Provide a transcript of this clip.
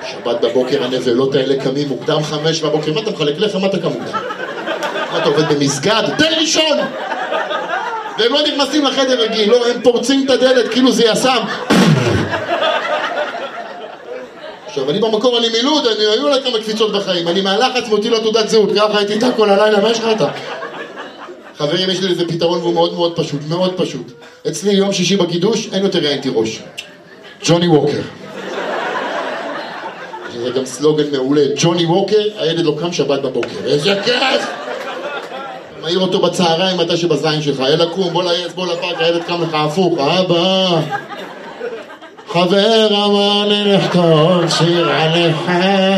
שבת בבוקר הנבלות האלה קמים מוקדם 5 בבוקר, מה אתה מחלק לך? מה אתה קם מוקדם? מה אתה עובד במסגד? תן לישון! והם לא נכנסים לחדר רגיל, לא, הם פורצים את הדלת כאילו זה יסם. עכשיו, אני במקור, אני מילוד, היו לה כמה קפיצות בחיים, אני מהלחץ מוציא לו תעודת זהות, ככה הייתי איתה כל הלילה, מה יש לך אתה? חברים, יש לי לזה פתרון והוא מאוד מאוד פשוט, מאוד פשוט. אצלי יום שישי בקידוש, אין יותר יין תירוש. ג'וני ווקר. זה גם סלוגן מעולה, ג'וני ווקר, הילד לא קם שבת בבוקר. איזה כיף! מעיר אותו בצהריים, מתי שבזין שלך, יאללה קום, בוא לעץ, בוא לפארק, הילד קם לך הפוך, אבא! חבר אמר לי לכתוב שיר עליך